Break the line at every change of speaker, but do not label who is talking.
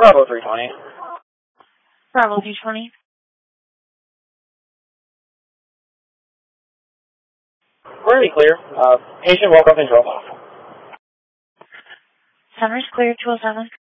Bravo 320.
Bravo 320.
We're already clear. Patient woke up and drove off.
Center's clear, 207.